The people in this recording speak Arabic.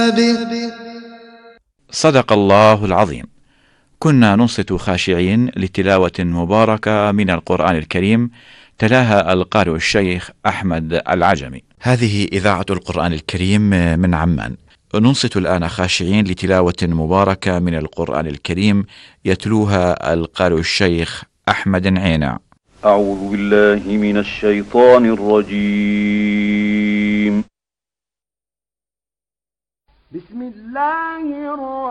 صدق الله العظيم. كنا ننصت خاشعين لتلاوة مباركة من القرآن الكريم، تلاها القارئ الشيخ أحمد العجمي. هذه إذاعة القرآن الكريم من عمان. ننصت الآن خاشعين لتلاوة مباركة من القرآن الكريم، يتلوها القارئ الشيخ أحمد عينع. أعوذ بالله من الشيطان الرجيم. بسم الله الرحمن